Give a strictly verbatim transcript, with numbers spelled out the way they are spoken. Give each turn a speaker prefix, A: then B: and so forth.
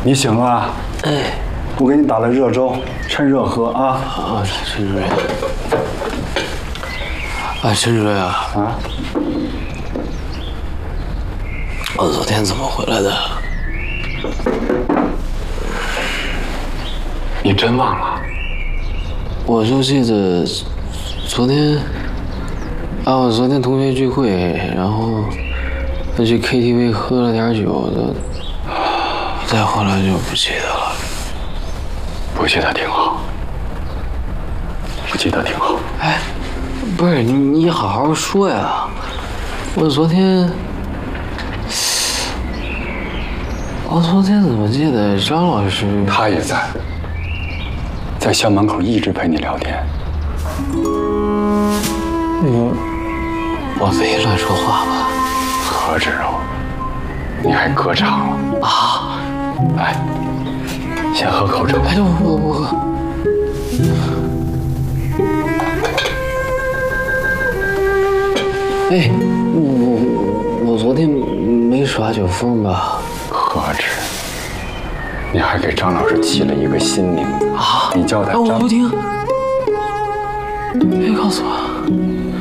A: 你醒了？哎，我给你打了热粥，趁热喝啊！
B: 啊，陈主任。哎，陈主任啊！啊！我昨天怎么回来的？
A: 你真忘了？
B: 我就记得昨天啊，我昨天同学聚会，然后他去 K T V 喝了点酒的，再后来就不记得了。
A: 不记得挺好，不记得挺好。
B: 哎，不是你，你好好说呀！我昨天，我昨天怎么记得张老师？
A: 他也在，在校门口一直陪你聊天。
B: 嗯，我没乱说话吧？
A: 何止哦，你还歌唱了
B: 啊！
A: 来，先喝口粥。
B: 哎，我我我喝。哎，我我昨天没耍酒疯吧？
A: 何止！你还给张老师起了一个新名字啊！你叫他张。
B: 我不听，别告诉我。